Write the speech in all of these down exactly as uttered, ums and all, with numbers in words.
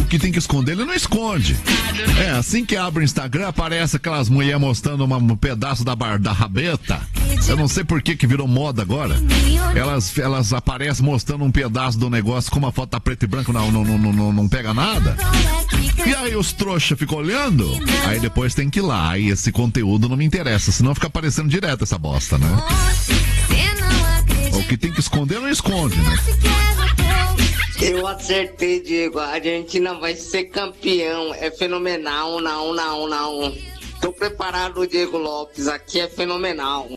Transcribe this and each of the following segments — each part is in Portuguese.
que tem que esconder, ele não esconde. É, assim que abre o Instagram, aparece aquelas mulheres mostrando uma, um pedaço da, bar, da rabeta. Eu não sei por que que virou moda agora. Elas, elas aparecem mostrando um pedaço do negócio com uma foto tá preto e branco, não, não, não, não, não pega nada. E aí os trouxas ficam olhando, aí depois tem que ir lá. Aí esse conteúdo não me interessa, senão fica aparecendo direto essa bosta, né? O que tem que esconder, não esconde, né? Eu acertei, Diego. A Argentina vai ser campeão. É fenomenal, não, não, não. Tô preparado, Diego Lopes. Aqui é fenomenal.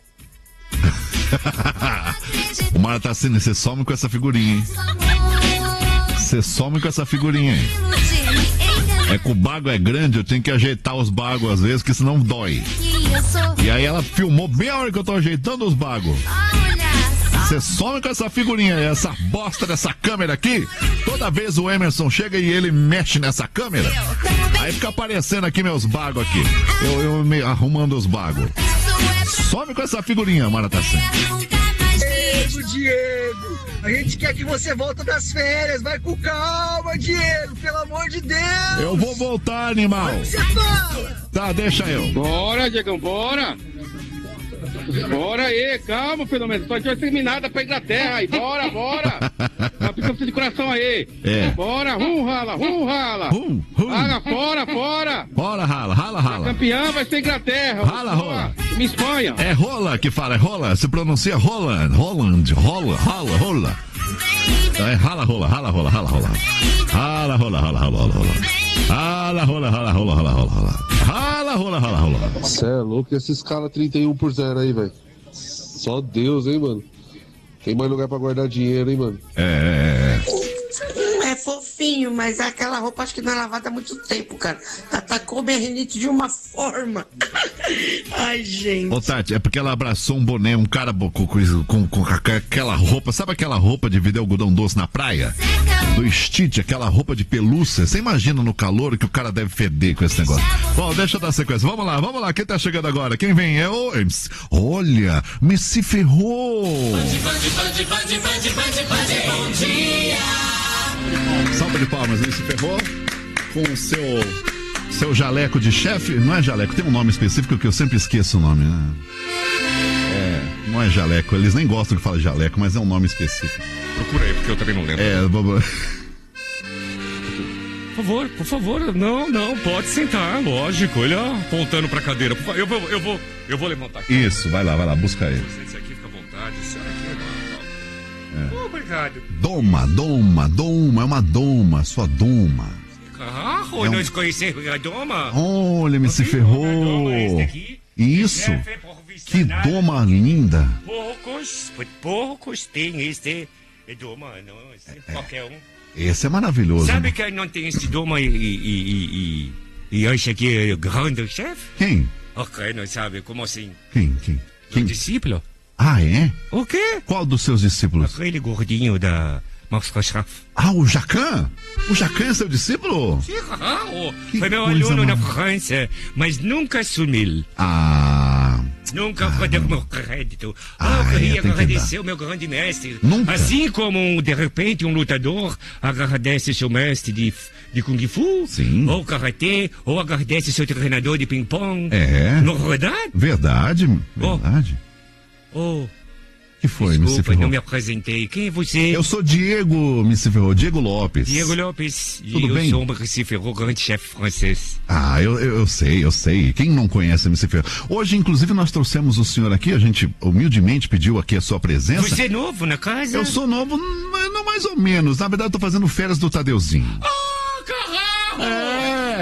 O Maratacine, você some com essa figurinha, hein? Você some com essa figurinha, hein? É que o bago é grande, eu tenho que ajeitar os bagos às vezes, que senão dói. E aí ela filmou bem a hora que eu tô ajeitando os bagos. Você some com essa figurinha, essa bosta dessa câmera aqui. Toda vez o Emerson chega e ele mexe nessa câmera. Aí fica aparecendo aqui meus bagos aqui. Eu, eu me arrumando os bagos. Some com essa figurinha, Maratacine. Diego, Diego, a gente quer que você volte das férias. Vai com calma, Diego, pelo amor de Deus. Eu vou voltar, animal. Você fala. Tá, deixa eu. Bora, Diegão, bora. Bora aí, calma, pelo menos. Só vai terminada pra Inglaterra aí. Bora, bora. Tá precisando de coração aí. É. Bora, rum, rala, rum, rala. Hum, hum. Rala, fora, fora. Bora, rala, rala, A rala. campeã vai ser Inglaterra. Rala, rola. Em Espanha. É rola que fala, é rola. Se pronuncia Holland, Holland, rola, rola, rola. É rala, rola, rala, rola, rala, rola. Rala, rola, rala, rola, rola, rola. Rala, rola, rala, rola, rola, rola, rola. Rala, rola, rala, rola. Cê é louco, essa escala trinta e um por zero aí, velho. Só Deus, hein, mano. Tem mais lugar pra guardar dinheiro, hein, mano. É, é, é. É fofinho, mas aquela roupa acho que não é lavada há muito tempo, cara. Atacou minha rinite de uma forma. Ai, gente. Ô, Tati, é porque ela abraçou um boné, um cara com, com, com, com aquela roupa. Sabe aquela roupa de vender algodão doce na praia? Do Stitch, aquela roupa de pelúcia. Você imagina no calor que o cara deve feder com esse negócio. Bom, deixa eu dar sequência. Vamos lá, vamos lá. Quem tá chegando agora? Quem vem? É o... Olha, me se ferrou. Bom dia. Salva de palmas, ele se ferrou com o seu, seu jaleco de chefe. Não é jaleco, tem um nome específico que eu sempre esqueço o nome, né? É, não é jaleco, eles nem gostam que fala jaleco, mas é um nome específico. Procura aí, porque eu também não lembro. É, vamos... Por favor, por favor, não, não, pode sentar, lógico, ele ó, apontando pra cadeira. Eu vou, eu vou, eu vou levantar aqui. Isso, vai lá, vai lá, busca ele. Esse aqui fica à vontade, esse aqui é... É. Obrigado. Doma, doma, doma, é uma doma, sua doma. Carro, É um- nós conhecemos a doma. Olha, me se ferrou. Isso, que doma linda. Poucos, poucos tem este doma, não, este, qualquer um. Esse é maravilhoso. Sabe que não tem este doma e, e, e, e, e acha que é grande chefe? Quem? Ok, não sabe, como assim? Quem? Quem? Quem? Um discípulo? Ah, é? O quê? Qual dos seus discípulos? Aquele gordinho da Max Rachaf. Ah, o Jacan? O Jacan é seu discípulo? Sim, claro. Que Foi meu coisa aluno na maravilhosa. França, mas nunca sumiu. Ah... Nunca ah, deu meu crédito. Ah, eu queria é, tem que agradecer dar. o meu grande mestre. Nunca. Assim como, de repente, um lutador agradece seu mestre de, de Kung Fu, Sim. ou Karatê, ou agradece seu treinador de ping-pong. É. Não é verdade? Verdade, Oh. verdade. Oh, Que foi, me se desculpa, ferrou? não me apresentei. Quem é você? Eu sou Diego, me se ferrou, Diego Lopes. Diego Lopes. Tudo e eu bem? sou um Recife, grande chefe francês. Ah, eu, eu, eu sei, eu sei. Quem não conhece M C Ferro? Hoje, inclusive, nós trouxemos o senhor aqui, a gente humildemente pediu aqui a sua presença. Você é novo na casa? Eu sou novo, mas não mais ou menos. Na verdade, eu tô fazendo férias do Tadeuzinho. Oh, carro! É.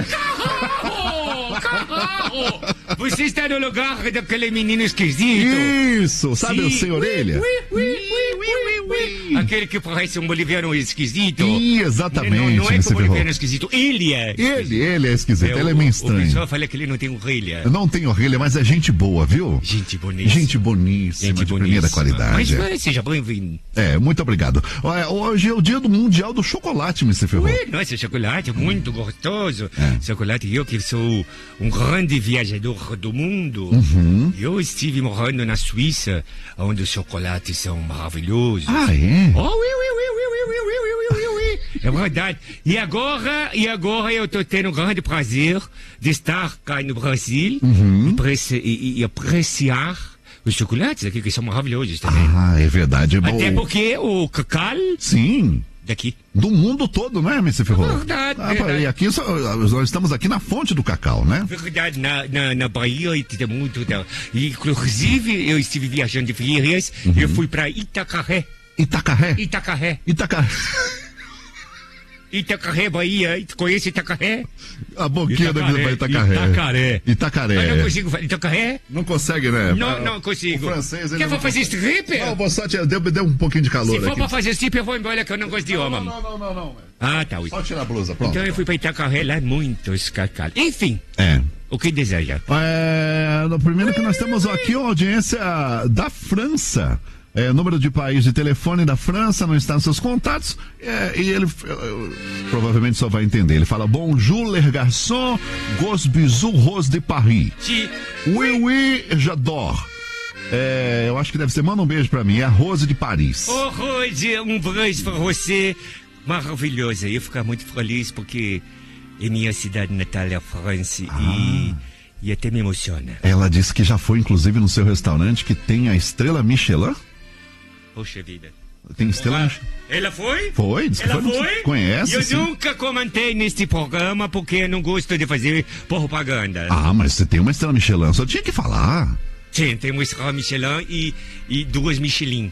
Carro! Carro! Você está no lugar daquele menino esquisito. Isso, sabe o sem orelha? Ui, ui, ui, ui, ui, ui. Aquele que parece um boliviano esquisito. Ih, exatamente, Não, não é M que C o boliviano é Ferro. esquisito, ele é. Ele, ele é esquisito, É, ele é o- meio O estranho. pessoal fala que ele não tem orelha. Eu não tenho orelha, mas é gente boa, viu? Gente boníssima. Gente boníssima, Gente de primeira boníssima. qualidade. Mas é. vai, seja bem-vindo. É, muito obrigado. Olha, hoje é o dia do Mundial do Chocolate, M C Ferro. Ui, nossa, chocolate muito gostoso. É. Chocolate, eu que sou um grande viajador do mundo. Uhum. Eu estive morando na Suíça, onde os chocolates são maravilhosos. Ah, é? Oh, oui, oui, oui, oui, oui, oui, oui, oui, oui, oui, oui. É verdade. E agora, e agora eu tô tendo um grande prazer de estar cá no Brasil Uhum. e, prece- e- e apreciar os chocolates aqui, que são maravilhosos também. Ah, é verdade. Bom, Até porque o cacau sim. daqui. Do mundo todo, não é, M C Ferro? Verdade, Ah, verdade. E aqui só- nós estamos aqui na fonte do cacau, né? Verdade, na, na, na Bahia e tem muito. Da, e, inclusive, eu estive viajando de férias, Uhum. eu fui para Itacaré. Itacaré. Itacaré. Itacaré. Itacaré, Bahia. Conhece Itacaré? A boquinha da vida para Itacaré. Itacaré. Itacaré. Eu não consigo falar Itacaré? Não consegue, né? Não, Ah, não consigo. O francês, ele Quer não vou fazer consegue. stripper? Não, vou só te, deu, deu um pouquinho de calor Se for aqui. pra fazer stripper, eu vou embora que eu não gosto de homem. Não, não, não, não. Ah, tá. ui. Só tirar a blusa, pronto. Então eu fui pra Itacaré, lá muitos cacau. Enfim, É. o que deseja? É, no primeiro que nós temos aqui a audiência da França. É, número de país de telefone da França, não está nos seus contatos. É, e ele é, provavelmente só vai entender. Ele fala: Bonjour, les garçons, gros bisous, rose de Paris. Ti. Oui, oui, j'adore. É, eu acho que deve ser, manda um beijo pra mim. É a Rose de Paris. Ô, Rose, um beijo pra você. Maravilhosa. Eu fico muito feliz porque é minha cidade natal, é a França. E, e até me emociona. Ela disse que já foi, inclusive, no seu restaurante que tem a estrela Michelin. Poxa vida. Tem estrela Ah, Michelin. ela foi? Foi, disse que Ela foi. foi? Conhece, Eu sim. nunca comentei neste programa porque eu não gosto de fazer propaganda. Ah, mas você tem uma estrela Michelin, só tinha que falar. Sim, tem um estrela Michelin e, e duas Michelin.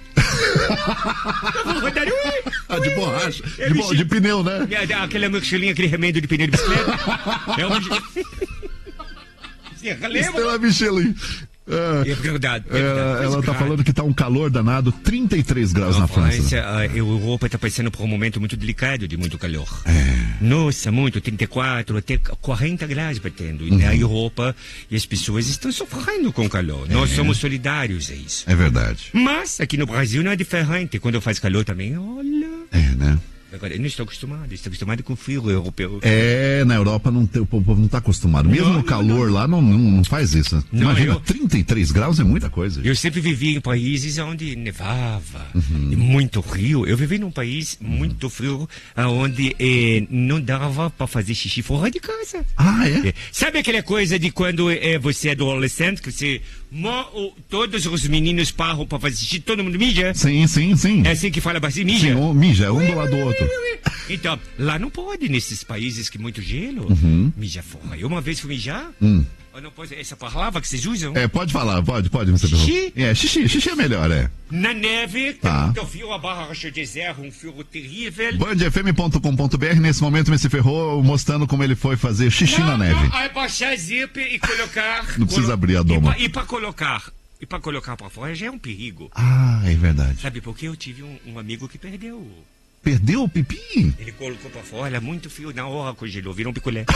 Ah, de borracha. É De, bo- Michelin. de pneu, né? É, Aquela Michelin, aquele remédio de pneu de bicicleta. É um Michelin. Você lembra? Estrela Michelin. É, É verdade. É é, verdade. ela tá Verdade. falando que tá um calor danado, trinta e três graus na França. A Europa está passando por um momento muito delicado de muito calor. É. Nossa, muito, trinta e quatro, até quarenta graus batendo. E Uhum. na Europa, e as pessoas estão sofrendo com calor. Nós somos solidários a isso. É verdade. Mas aqui no Brasil não é diferente. Quando faz calor também, olha. É, né? Agora, eu não estou acostumado, estou acostumado com o frio europeu. É, na Europa não tem, o povo não tá acostumado. Mesmo Não, no não, calor lá não, não, não faz isso. Não, Imagina, eu- trinta e três graus é muita coisa. Eu sempre vivi em países onde nevava, Uhum. e muito frio. Eu vivi num país muito frio, onde eh, não dava para fazer xixi fora de casa. Ah, é? É. Sabe aquela coisa de quando eh, você é adolescente, que você mo- o- todos os meninos param para fazer xixi, todo mundo mija? Sim, sim, sim. É assim que fala assim, Sim, mija? um, mija, um do lado do outro. Então, lá não pode, nesses países que muito gelo, mija fora. Eu uma vez fui mijar, Hum. eu não posso, essa palavra que vocês usam, É, pode falar, pode, pode, você Xixi? É, xixi, xixi é melhor, é. na neve, Tá. tem um fio, a barra de deserto, um fio terrível. band f m ponto com ponto b r, nesse momento me se ferrou mostrando como ele foi fazer xixi na Não, neve. não, aí baixar zip e colocar. Não precisa abrir a doma. E para colocar, e para colocar para fora já é um perigo. Ah, é verdade. Sabe por quê? Eu tive um, um amigo que perdeu. Perdeu o pipi? Ele colocou para fora, muito fio, na hora congelou, virou um picolé.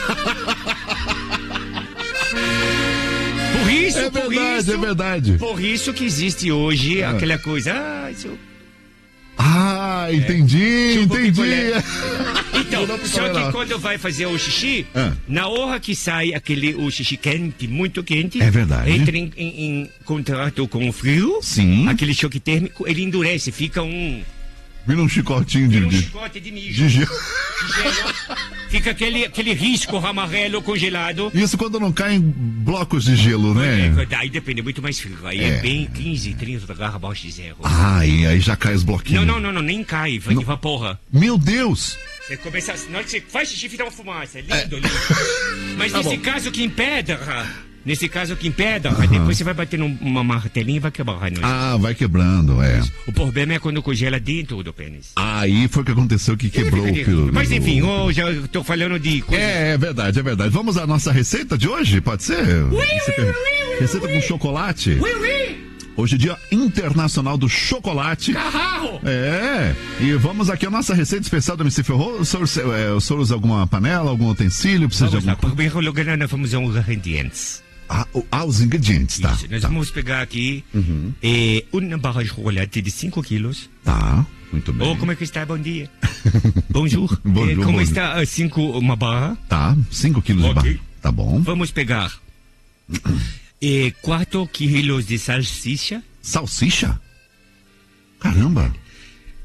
Por isso, É por verdade, isso, é verdade. por isso que existe hoje aquela coisa. Ah, isso... Ah, entendi, Chupa o entendi. picolé. Então, Não dá só picolé, que não. quando vai fazer o xixi, Ah. na hora que sai aquele o xixi quente, muito quente, É verdade. entra em, em, em contato com o frio, Sim. aquele choque térmico, ele endurece, fica um, Vira um chicotinho de, um de, chicote de mijo. de gelo. de gelo. Fica aquele, aquele risco amarelo congelado. Isso quando não cai em blocos de gelo, né? É, Aí depende muito mais frio. Aí é, É. bem quinze, trinta graus abaixo de zero. Ah, e aí já cai os bloquinhos. Não, não, não, não, nem cai, vai evapora. Meu Deus! Você começa, na hora que você faz xixi, fica uma fumaça. É lindo, lindo. Mas Tá nesse bom. caso que impedra, nesse caso que impedra, depois você vai bater num- uma martelinha e vai quebrar. Não é? Ah, vai quebrando, é. O problema é quando congela dentro do pênis. Aí foi o que aconteceu que quebrou o pelo. Mas enfim, eu já estou falando de coisa. É, é verdade, é verdade. Vamos à nossa receita de hoje, pode ser? Você quer- Receita com chocolate. Ui, ui! Hoje é dia internacional do chocolate. Carraro! É, e vamos aqui à nossa receita especial do M C Ferro. O senhor, é, o senhor usa alguma panela, algum utensílio? Precisa Vamos de lá, alguma coisa? primeiro lugar nós vamos aos ingredientes. Ah, o- ah, os ingredientes, tá. Isso, nós Tá, vamos pegar aqui Uhum. eh, uma barra de chocolate de cinco quilos. tá, muito bem. Oh, como é que está? Bom dia. Bonjour. Bonjour, Eh, como bonjour. está a cinco, uma barra? Tá, cinco quilos de Ok. barra. Tá bom. Vamos pegar eh, quatro quilos de salsicha. Salsicha? Caramba.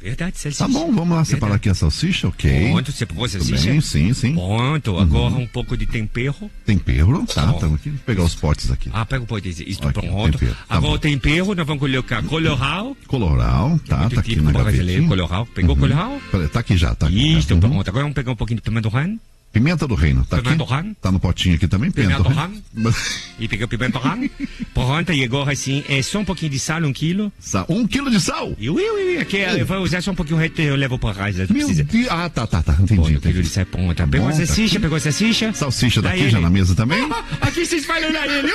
Verdade, salsicha. Tá bom, vamos lá Verdade. separar aqui a salsicha, ok. Pronto, você pôs a Tudo salsicha? bem, sim, sim. Pronto, agora um pouco de tempero. Tempero, tá, Bom. estamos aqui. Vou pegar os potes aqui. Ah, pega o pote, isso, Aqui, pronto. tempero, tá agora bom. o tempero, nós vamos colocar colorau. Colorau, tá, Muito tá aqui típico na brasileiro, gavetinha. colorau. Pegou colorau? Peraí, tá aqui já, tá aqui. Isso, Uhum. pronto. Agora vamos pegar um pouquinho de pimenta do reino. Pimenta do reino, tá Pimenta aqui? do reino. Tá no potinho aqui também, Pimenta pimenta do do reino. E pega pimenta do reino. Pronto, e agora assim, é só um pouquinho de sal, um quilo. Sa- Um quilo de sal? E ui, ui, ui, aqui eu vou usar só um pouquinho, eu levo para casa. Meu Precisa. Deus. Ah, tá, tá, tá, entendi, Pronto, um quilo entendi. de sal, pronto. Pegou bom, a tá salsicha, aqui. pegou a salsicha. Salsicha Lá daqui ele. já na mesa também? Aqui vocês falam lá ele.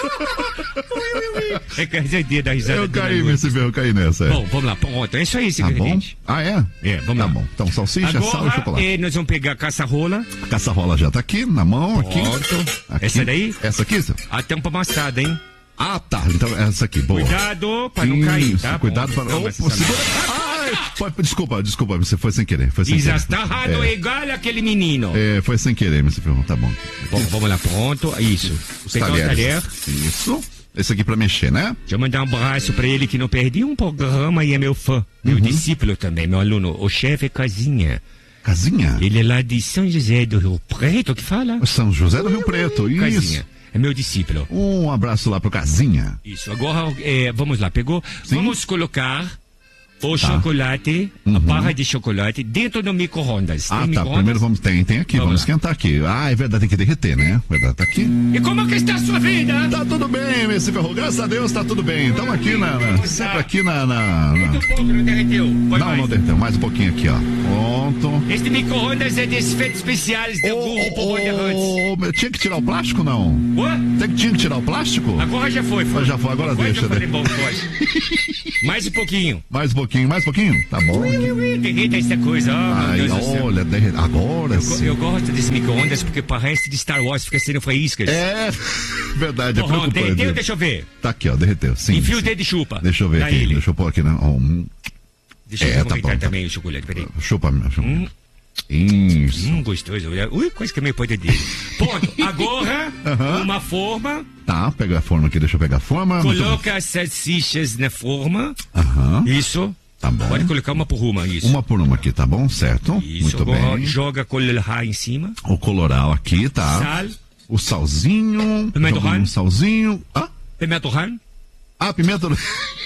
É que a gente dá risada. Eu do caí, negócio. nesse eu caí nessa. É. Bom, vamos lá, pronto. É isso aí, esse Tá bom? ingrediente. Ah, é? É, vamos Tá lá. bom. Então, salsicha, sal e Agora, chocolate. eh, nós vamos pegar a caçarola. A caçarola já tá aqui, na mão, aqui. Pronto. Aqui. Essa daí? Essa aqui, seu? A tampa amassada, hein? Ah, tá. Então, essa aqui, boa. Cuidado pra não cair, Isso, tá? cuidado Bom, para... não, Opa, mas você sabe. segura... Ai, pode- desculpa, desculpa, você foi sem querer. Foi sem querer. Desastarrado É. igual aquele menino. É, foi sem querer, meu Ferrão, tá bom. Bom, vamos lá, pronto. Isso. Os Pegar o talheres. talher. Isso. Esse aqui pra mexer, né? Deixa eu mandar um abraço pra ele que não perdi um programa e é meu fã. Meu Uhum. discípulo também, meu aluno. O chefe é Casinha. Casinha? Ele é lá de São José do Rio Preto, que fala? São José do Rio Preto, isso. Casinha. É meu discípulo. Um abraço lá pro Casinha. Isso. Agora, é, vamos lá. Pegou? Sim. Vamos colocar o Tá. chocolate, a barra de chocolate, dentro do micro-ondas. Tem Ah, tá. micro-ondas? Primeiro vamos, tem, tem aqui, Vamos vamos lá. esquentar aqui. Ah, é verdade, tem que derreter, né? Verdade, tá aqui. E como que está a sua vida? Tá tudo bem, Messi Ferro. Graças a Deus tá tudo bem. Estamos aqui na, na- sempre aqui na, na, na- Muito pouco, não derreteu. Põe Não, mais. não derreteu. Mais um pouquinho aqui, ó. Pronto. Este micro-ondas é desses efeitos especiais do Google por Roderantes. ô, meu, tinha que tirar o plástico, não? What? Tem que, tinha que tirar o plástico? Agora já foi, foi. Já foi, agora Foi, deixa, eu falei, né? bom, foi. Mais um pouquinho. Mais um pouquinho, mais um pouquinho? Tá bom. Derreta essa coisa, ó, meu Ai, Deus do céu. olha, derre- agora Eu, sim. eu gosto desse micro-ondas porque parece de Star Wars, fica sendo faíscas. É, verdade, é Bom, derreteu, preocupante. deixa eu ver. Tá aqui, ó, derreteu. Sim. Enfia o sim. dedo e chupa. Deixa eu ver Dá aqui, ele. deixa eu pôr aqui, né? Ó, hum, Deixa eu É, tá aproveitar bom, tá também o chocolate, peraí. chupa, chupa. Hum. Isso. Hum, gostoso. Olha. Ui, quase que meio pode dele. Pronto, agora, Aham. uma forma, Tá, pega a forma aqui, deixa eu pegar a forma. Muito coloca as salsichas na forma. bem. Aham. Isso. Tá bom. Pode colocar uma por uma, isso. Uma por uma aqui, tá bom? Certo? Isso, Muito agora bem. joga colorau em cima. O coloral aqui, tá? Sal, O salzinho. Pimenta do jogando reino. um salzinho. Ah, pimenta do reino. ah, pimenta do...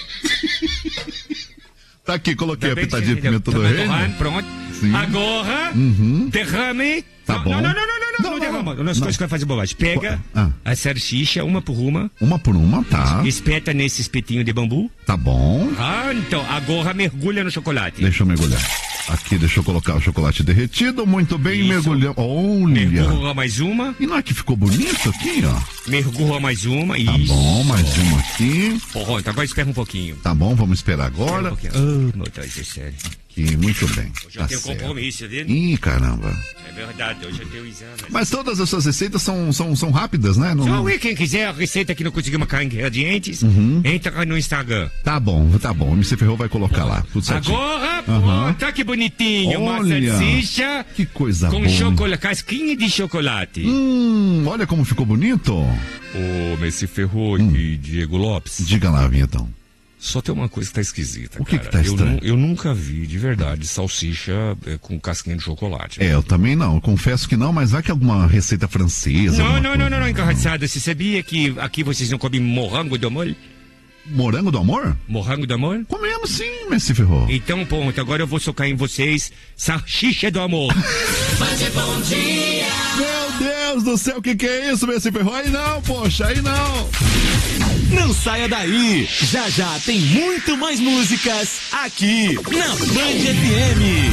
Tá aqui, coloquei a Também pitadinha de entendeu? pimenta do Pimenta reino. Pronto. Sim. Agora, Uhum. derrame. Tá não, bom. Não, não, não, não, não, não, Não, não, não. derrama. As Não. coisas que vai fazer bobagem. Pega Ah. a salsicha, uma por uma, Uma por uma, tá? espeta nesse espetinho de bambu. Tá bom. Ah, então, agora mergulha no chocolate. Deixa eu mergulhar. Aqui, deixa eu colocar o chocolate derretido. Muito bem, Isso. mergulhando. Olha. Mergulha mais uma, E não é que ficou bonito aqui, ó? mergulha mais uma. Tá Isso. bom, mais uma aqui. Pronto, agora espera um pouquinho. Tá bom, vamos esperar Espera um agora. pouquinho. Oh, meu Deus do céu. Aqui, muito bem. Hoje Tá eu tenho certo. compromisso, viu? Ih, caramba. É verdade, hoje eu tenho exame. Mas todas as suas receitas são, são, são rápidas, né? Não- Só e quem quiser a receita que não conseguiu marcar ingredientes, Uhum. entra no Instagram. Tá bom, tá bom. O M C Ferrou vai colocar lá. Tudo certinho. Agora, Aham. pronto, que bonitinho. Uma Olha, salsicha que coisa com boa. chocolate, casquinha de chocolate. Hum, olha como ficou bonito. Ô, Messi Ferro Hum. e Diego Lopes, Diga lá, Vinhetão. só tem uma coisa que tá esquisita, O que cara. que tá eu, estranho? nu- eu nunca vi, de verdade, salsicha é, com casquinha de chocolate. É, eu também não. Eu confesso que não, mas vai que alguma receita francesa. Não, alguma não, não, coisa. não, não, engraçado. Você sabia que aqui vocês não comem morango do amor? Morango do amor? Morango do amor? Comemos sim, M C Ferrou. Então, pronto, agora eu vou socar em vocês salsicha do amor. Meu Deus do céu, o que, que é isso, M C Ferrou? Aí não, poxa, aí não. Não saia daí. Já já tem muito mais músicas aqui na Band F M.